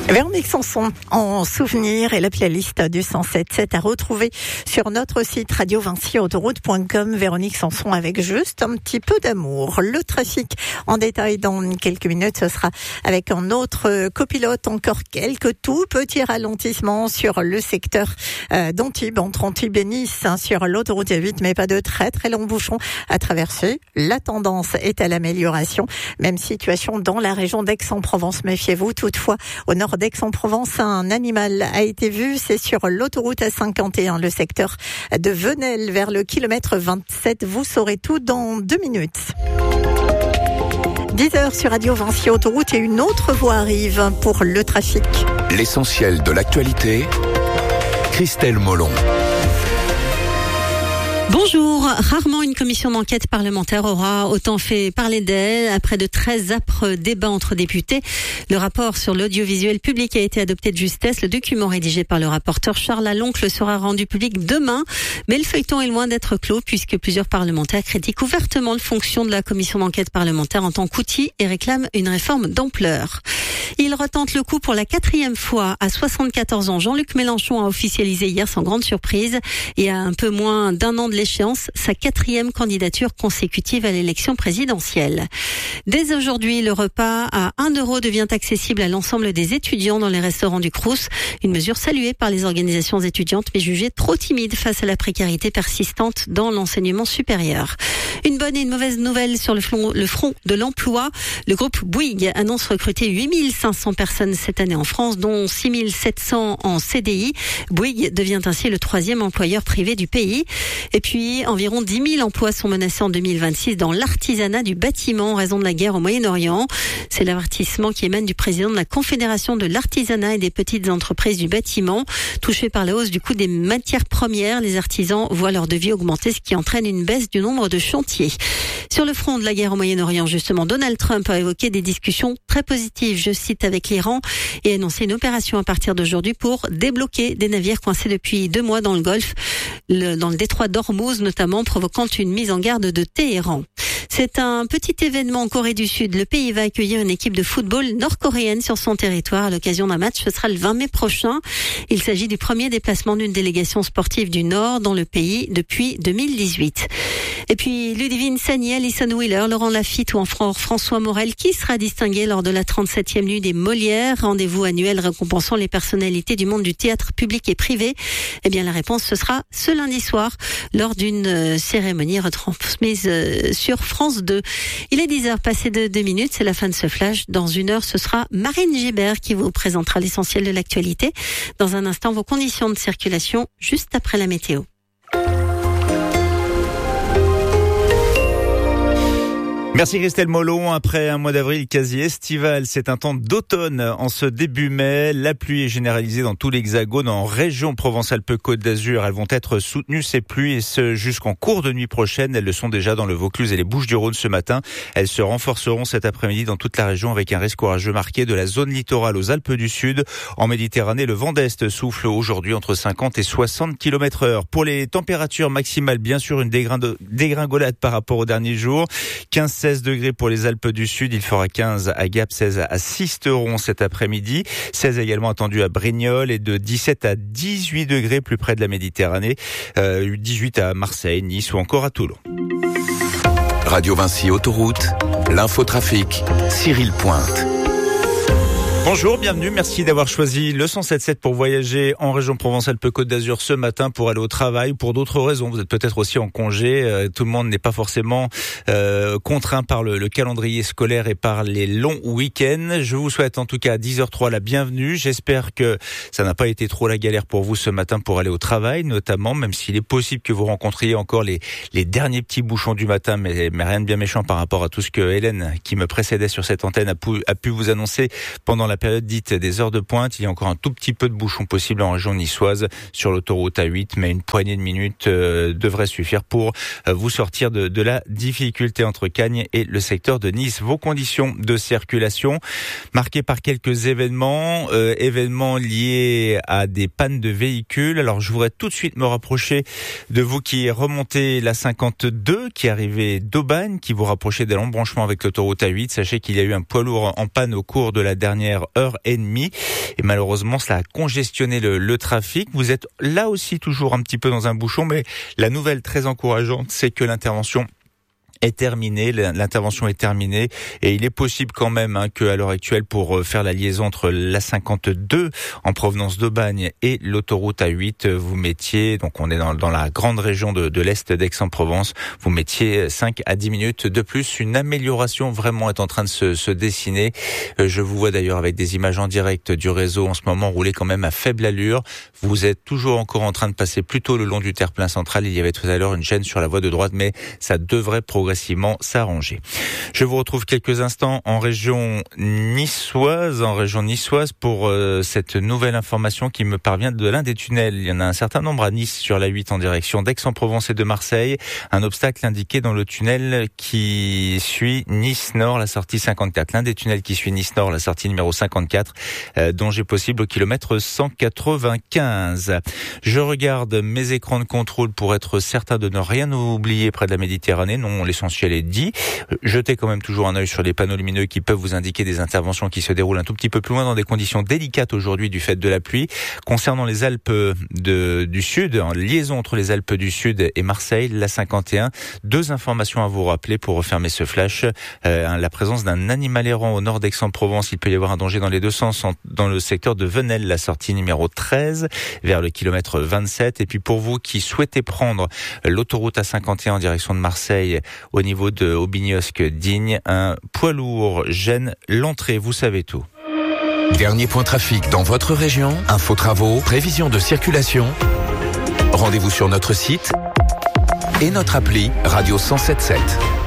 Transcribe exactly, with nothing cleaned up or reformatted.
Véronique Sanson en souvenir et la playlist du cent sept sept à retrouver sur notre site radio vinci autoroute point com. Véronique Sanson avec juste un petit peu d'amour. Le trafic en détail dans quelques minutes, ce sera avec un autre copilote. Encore quelques tout petits ralentissements sur le secteur euh, d'Antibes, entre Antibes et Nice, hein, sur l'autoroute A huit, mais pas de très très longs bouchons à traverser. La tendance est à l'amélioration. Même situation dans la région d'Aix-en-Provence. Méfiez-vous toutefois au nord d'Aix-en-Provence, un animal a été vu, c'est sur l'autoroute A cinquante et un, le secteur de Venelle vers le kilomètre vingt-sept. Vous saurez tout dans deux minutes. dix heures sur Radio Vinci Autoroute et une autre voie arrive pour le trafic. L'essentiel de l'actualité, Christelle Molon. Bonjour. Rarement une commission d'enquête parlementaire aura autant fait parler d'elle. Après de très âpres débats entre députés, le rapport sur l'audiovisuel public a été adopté de justesse. Le document rédigé par le rapporteur Charles Laloncle sera rendu public demain. Mais le feuilleton est loin d'être clos puisque plusieurs parlementaires critiquent ouvertement le fonction de la commission d'enquête parlementaire en tant qu'outil et réclament une réforme d'ampleur. Il retente le coup pour la quatrième fois. À soixante-quatorze ans, Jean-Luc Mélenchon a officialisé hier sans grande surprise et à un peu moins d'un an de l'échéance, sa quatrième candidature consécutive à l'élection présidentielle. Dès aujourd'hui, le repas à un euro devient accessible à l'ensemble des étudiants dans les restaurants du Crous. Une mesure saluée par les organisations étudiantes mais jugée trop timide face à la précarité persistante dans l'enseignement supérieur. Une bonne et une mauvaise nouvelle sur le front, le front de l'emploi. Le groupe Bouygues annonce recruter huit mille cinq cents personnes cette année en France, dont six mille sept cents en C D I. Bouygues devient ainsi le troisième employeur privé du pays. Et puis, environ dix mille emplois sont menacés en deux mille vingt-six dans l'artisanat du bâtiment en raison de la guerre au Moyen-Orient. C'est l'avertissement qui émane du président de la Confédération de l'artisanat et des petites entreprises du bâtiment. Touchés par la hausse du coût des matières premières, les artisans voient leur devis augmenter, ce qui entraîne une baisse du nombre de chantiers. Sur le front de la guerre au Moyen-Orient, justement, Donald Trump a évoqué des discussions très positives, je cite, avec l'Iran et annoncé une opération à partir d'aujourd'hui pour débloquer des navires coincés depuis deux mois dans le Golfe, le, dans le détroit d'Ormuz notamment, provoquant une mise en garde de Téhéran. C'est un petit événement en Corée du Sud. Le pays va accueillir une équipe de football nord-coréenne sur son territoire à l'occasion d'un match. Ce sera le vingt mai prochain. Il s'agit du premier déplacement d'une délégation sportive du Nord dans le pays depuis deux mille dix-huit. Et puis Ludivine Sagny, Alison Wheeler, Laurent Lafitte ou enfin François Morel, qui sera distingué lors de la trente-septième nuit des Molières, rendez-vous annuel récompensant les personnalités du monde du théâtre public et privé. Eh bien la réponse ce sera ce lundi soir lors d'une cérémonie retransmise sur France deux. Il est dix heures passées de deux minutes, c'est la fin de ce flash. Dans une heure, ce sera Marine Gibert qui vous présentera l'essentiel de l'actualité. Dans un instant, vos conditions de circulation juste après la météo. Merci Christelle Molon. Après un mois d'avril quasi estival, c'est un temps d'automne en ce début mai. La pluie est généralisée dans tout l'Hexagone. En région Provence-Alpes-Côte d'Azur, elles vont être soutenues, ces pluies, et ce jusqu'en cours de nuit prochaine. Elles le sont déjà dans le Vaucluse et les Bouches-du-Rhône ce matin. Elles se renforceront cet après-midi dans toute la région avec un risque orageux marqué de la zone littorale aux Alpes du Sud. En Méditerranée, le vent d'Est souffle aujourd'hui entre cinquante et soixante kilomètres heure. Pour les températures maximales, bien sûr, une dégringolade par rapport aux derniers jours. quinze seize degrés pour les Alpes du Sud, il fera quinze à Gap, seize à Sisteron cet après-midi, seize également attendu à Brignoles et de dix-sept à dix-huit degrés plus près de la Méditerranée, euh, dix-huit à Marseille, Nice ou encore à Toulon. Radio Vinci Autoroute, l'infotrafic, Cyril Pointe. Bonjour, bienvenue, merci d'avoir choisi le cent sept sept pour voyager en région Provence-Alpes-Côte d'Azur ce matin pour aller au travail, pour d'autres raisons. Vous êtes peut-être aussi en congé, euh, tout le monde n'est pas forcément euh, contraint par le, le calendrier scolaire et par les longs week-ends. Je vous souhaite en tout cas à dix heures zéro trois la bienvenue. J'espère que ça n'a pas été trop la galère pour vous ce matin pour aller au travail, notamment, même s'il est possible que vous rencontriez encore les, les derniers petits bouchons du matin, mais, mais rien de bien méchant par rapport à tout ce que Hélène, qui me précédait sur cette antenne, a pu, a pu vous annoncer pendant la période dite des heures de pointe. Il y a encore un tout petit peu de bouchons possible en région niçoise sur l'autoroute A huit, mais une poignée de minutes euh, devrait suffire pour euh, vous sortir de, de la difficulté entre Cagnes et le secteur de Nice. Vos conditions de circulation marquées par quelques événements, euh, événements liés à des pannes de véhicules. Alors je voudrais tout de suite me rapprocher de vous qui remontez la cinquante-deux, qui arrivait d'Aubagne, qui vous rapprochez de l'embranchement avec l'autoroute A huit. Sachez qu'il y a eu un poids lourd en panne au cours de la dernière heure et demie. Et malheureusement, ça a congestionné le, le trafic. Vous êtes là aussi toujours un petit peu dans un bouchon, mais la nouvelle très encourageante, c'est que l'intervention est terminée, l'intervention est terminée et il est possible quand même hein, qu'à l'heure actuelle pour faire la liaison entre l'A cinquante-deux en provenance d'Aubagne et l'autoroute A huit, vous mettiez, donc on est dans, dans la grande région de, de l'Est d'Aix-en-Provence, vous mettiez cinq à dix minutes de plus. Une amélioration vraiment est en train de se, se dessiner. Je vous vois d'ailleurs avec des images en direct du réseau en ce moment rouler quand même à faible allure. Vous êtes toujours encore en train de passer plutôt le long du terre-plein central. Il y avait tout à l'heure une chaîne sur la voie de droite, mais ça devrait progresser progressivement s'arranger. Je vous retrouve quelques instants en région niçoise, en région niçoise pour euh, cette nouvelle information qui me parvient de l'un des tunnels. Il y en a un certain nombre à Nice sur la huit en direction d'Aix-en-Provence et de Marseille. Un obstacle indiqué dans le tunnel qui suit Nice-Nord, la sortie cinquante-quatre. L'un des tunnels qui suit Nice-Nord, la sortie numéro cinquante-quatre, euh, danger possible au kilomètre cent quatre-vingt-quinze. Je regarde mes écrans de contrôle pour être certain de ne rien oublier près de la Méditerranée. Non, l'essentiel est dit. Jetez quand même toujours un œil sur les panneaux lumineux qui peuvent vous indiquer des interventions qui se déroulent un tout petit peu plus loin dans des conditions délicates aujourd'hui du fait de la pluie. Concernant les Alpes de, du Sud, en liaison entre les Alpes du Sud et Marseille, l'A cinquante et un, deux informations à vous rappeler pour refermer ce flash. Euh, la présence d'un animal errant au nord d'Aix-en-Provence. Il peut y avoir un danger dans les deux sens dans le secteur de Venelle, la sortie numéro treize, vers le kilomètre vingt-sept. Et puis pour vous qui souhaitez prendre l'autoroute A cinquante et un en direction de Marseille, au niveau de Aubignosc-Digne, un poids lourd gêne l'entrée, vous savez tout. Dernier point trafic dans votre région, info travaux, prévision de circulation. Rendez-vous sur notre site et notre appli Radio cent sept sept.